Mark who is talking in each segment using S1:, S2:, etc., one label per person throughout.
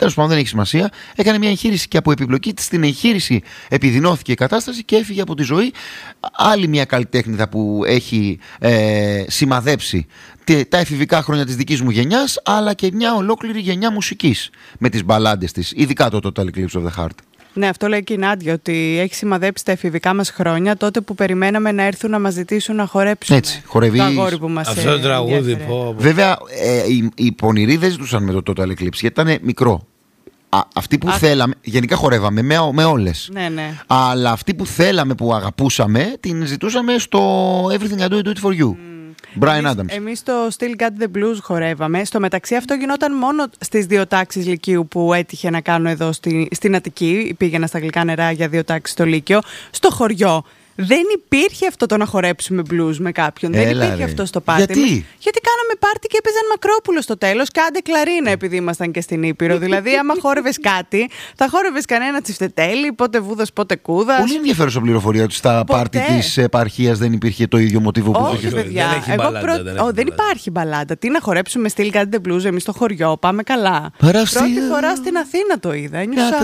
S1: Τέλος πάντων, δεν έχει σημασία. Έκανε μια εγχείρηση και από επιπλοκή της στην εγχείρηση επιδεινώθηκε η κατάσταση και έφυγε από τη ζωή. Άλλη μια καλλιτέχνηδα που έχει σημαδέψει τα εφηβικά χρόνια της δικής μου γενιάς, αλλά και μια ολόκληρη γενιά μουσικής με τις μπαλάντες της, ειδικά το Total Eclipse of the Heart.
S2: Ναι, αυτό λέει και η Νάντια, ότι έχει σημαδέψει τα εφηβικά μας χρόνια, τότε που περιμέναμε να έρθουν να μας ζητήσουν να χορέψουμε.
S1: Έτσι, χορεύει.
S2: Το αγόρι που μας
S3: αυτό το τραγούδι.
S1: Βέβαια, οι πονηροί δεν ζητούσαν με το Total Eclipse, γιατί ήταν μικρό. Αυτοί που θέλαμε, γενικά χορεύαμε με όλες.
S2: Ναι.
S1: Αλλά αυτοί που θέλαμε, που αγαπούσαμε, την ζητούσαμε στο Everything I Do It For You. Brian Adams.
S2: Εμείς στο Still Got The Blues χορεύαμε. Στο μεταξύ αυτό γινόταν μόνο στις 2 τάξεις λυκείου που έτυχε να κάνω εδώ στην Αττική. Πήγαινα στα Γλυκά Νερά για 2 τάξεις στο Λύκειο. Στο χωριό δεν υπήρχε αυτό το να χορέψουμε blues με κάποιον. Δεν υπήρχε αυτό στο πάρτι. Γιατί κάναμε πάρτι και έπαιζαν Μακρόπουλο στο τέλος και άντε κλαρίνα, επειδή ήμασταν και στην Ήπειρο. Δηλαδή, άμα χόρευες κάτι, θα χόρευες κανένα τσιφτετέλι, πότε βούδας, πότε κούδας.
S1: Πολύ ενδιαφέρουσα πληροφορία ότι στα πάρτι της επαρχίας δεν υπήρχε το ίδιο μοτίβο που
S2: όχι, παιδιά. Δεν υπάρχει μπαλάντα. Τι να χορέψουμε Still Got The Blues εμείς στο χωριό, πάμε καλά. Πρώτη φορά στην Αθήνα το είδα.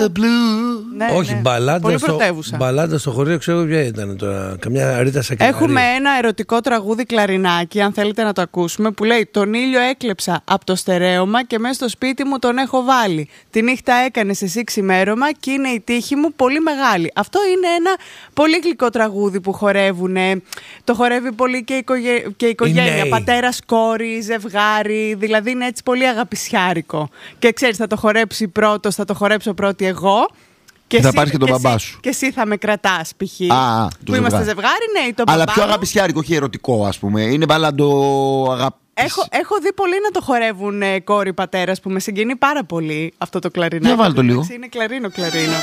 S3: Όχι, μπαλάντα στο χωριό ξέρω ποια ήταν. Καμιά Ρίτα Σακελαρίου.
S2: Έχουμε ένα ερωτικό τραγούδι κλαρινάκι, αν θέλετε να το ακούσουμε, που λέει: τον ήλιο έκλεψα από το στερέωμα και μέσα στο σπίτι μου τον έχω βάλει. Τη νύχτα έκανες εσύ ξημέρωμα και είναι η τύχη μου πολύ μεγάλη. Αυτό είναι ένα πολύ γλυκό τραγούδι που χορεύουνε. Το χορεύει πολύ και η οικογένεια. Πατέρας, κόρη, ζευγάρι. Δηλαδή είναι έτσι πολύ αγαπησιάρικο. Και ξέρεις, θα το χορέψει πρώτος, θα το χορέψω πρώτη εγώ.
S1: Και θα πάρεις και τον μπαμπά σου.
S2: Και εσύ θα με κρατάς, π.χ. Που είμαστε ζευγάρι, ναι, ή τον μπαμπά.
S1: Αλλά πιο αγαπησιάρικο, όχι ερωτικό, ας πούμε. Είναι μπαλάντο
S2: Έχω δει πολλοί να το χορεύουν κόρη πατέρας, που με συγκινεί πάρα πολύ αυτό το κλαρινάκι.
S1: Για βάλ' το λίγο.
S2: Είναι κλαρίνο.